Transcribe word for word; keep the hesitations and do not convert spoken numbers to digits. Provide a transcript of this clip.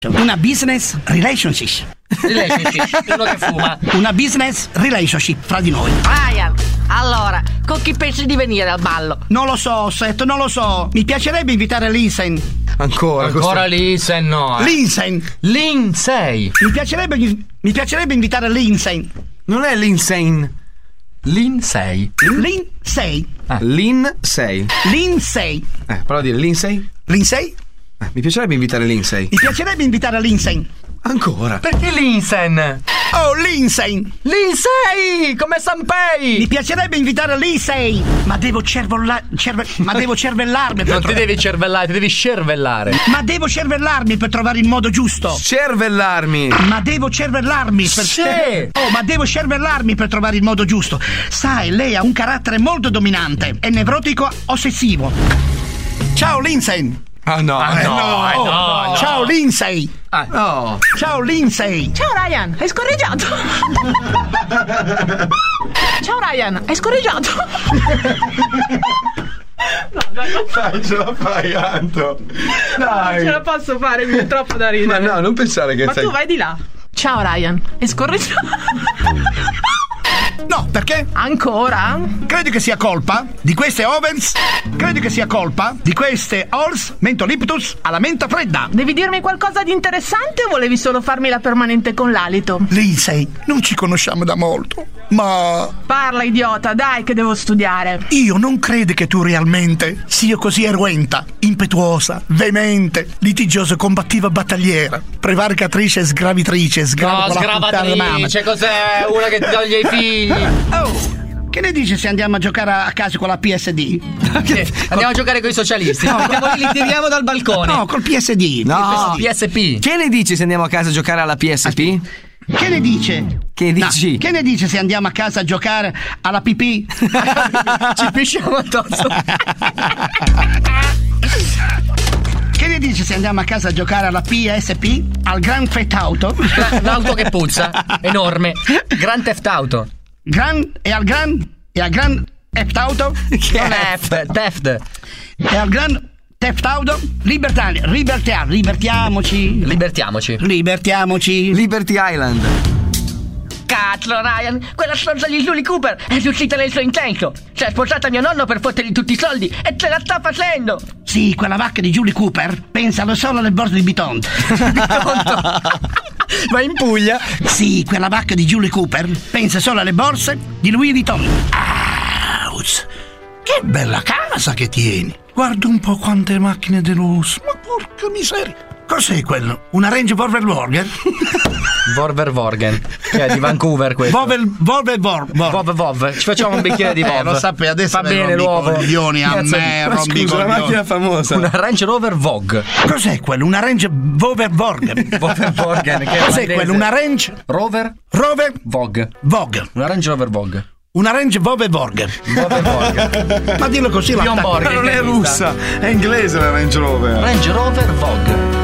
Una business relationship. Relationship, uno che fuma. Una business relationship fra di noi. Ryan, allora, con chi pensi di venire al ballo? Non lo so, Seth, non lo so. Mi piacerebbe invitare Lindsay. Ancora? Ancora Lindsay, no. Eh. Lindsay. Lindsay. Mi piacerebbe, mi piacerebbe invitare Lindsay. Non è Lindsay. Lindsay. Lindsay. Ah. Lindsay. Lindsay. Eh, prova a dire Lindsay. Lindsay? Eh, mi piacerebbe invitare Lindsay. Mi piacerebbe invitare Lindsay. Ancora? Perché Lindsay? Oh, Lindsay! Lindsay! Come Sanpei! Mi piacerebbe invitare Lindsay! Ma devo cervella... cerve... ma devo cervellarmi per Non tro... ti devi cervellare, ti devi cervellare. Ma devo cervellarmi per trovare il modo giusto. Cervellarmi. Ma devo cervellarmi per... Sì. Oh, ma devo cervellarmi per trovare il modo giusto. Sai, lei ha un carattere molto dominante. È nevrotico ossessivo. Ciao, Lindsay! Ah no, Ah, eh, no, no. eh, no, no. Ciao, Lindsay! Ah. No. Ciao, Lindsay! Ciao Ryan, hai scorreggiato. Ciao Ryan, hai scorreggiato. No, dai, Dai, ce la fai, Anto. Dai. non ce la posso fare, mi è troppo da ridere. Ma no, non pensare che Ma sei... tu vai di là. Ciao Ryan, hai scorreggiato. No, perché? Ancora? Credi che sia colpa di queste ovens? Credi che sia colpa di queste Halls Mentoliptus alla menta fredda? Devi dirmi qualcosa di interessante o volevi solo farmi la permanente con l'alito? Lindsay, non ci conosciamo da molto, ma Parla idiota, dai che devo studiare. io non credo che tu realmente sia così eruenta, impetuosa, veemente, litigiosa, combattiva, battagliera, prevaricatrice, sgravitrice, No, sgrava con la puttana di mamma. sgravatrice, cos'è? Una che toglie i figli. Oh, che ne dici se andiamo a giocare a casa con la P S D? Andiamo a giocare con i socialisti. Andiamo lì, li tiriamo dal balcone. No, col P S D. No. P S P. Che ne dici se andiamo a casa a giocare alla P S P? Che ne dice? Che dici? No, che ne dice se andiamo a casa a giocare alla pipì? Ci pisciamo addosso. Che ne dici se andiamo a casa a giocare alla P S P? Al Grand Theft Auto? L'auto che puzza, enorme. Grand Theft Auto. Gran e al Grand e al Grand Theft Auto? Non è F, Theft. E al Grand Theft Auto? Libertà, libertà, libertiamoci. Libertiamoci. Libertiamoci. Liberty Island. Cazzo, Ryan, quella stronza di Julie Cooper è riuscita nel suo intento. Si è sposata mio nonno per fottergli tutti i soldi e ce la sta facendo. Sì, quella vacca di Julie Cooper pensa solo alle borse di Biton. Ma in Puglia? Sì, quella vacca di Julie Cooper pensa solo alle borse di Louis Vuitton. Ouch, che bella casa che tieni. Guarda un po' quante macchine di lusso. Ma porca miseria. Cos'è quello? Una Range Rover Vorgen? Vorver Vorgen. Che è di Vancouver questo. Vovel, Volve Vor, Vor. Vov Vov. Ci facciamo un bicchiere di Vov. Eh, lo sapevi, adesso fa me bene rombi i l'uovo. coglioni a Cazzo me, di- rombi i Scusa, la coglioni. macchina famosa. Una Range Rover Vogue. Cos'è quello? Una Range Rover Vorgen? Vover Vorgen. Che è Cos'è olandese. quello? Una Range Rover Rover Vogue. Vogue. Una Range Rover Vogue. Una Range Rover Vorgen. Vover Vorgen. Ma dillo così la Bjorn Borg. Ma non è russa, è inglese la Range Rover. Range Rover Vogue.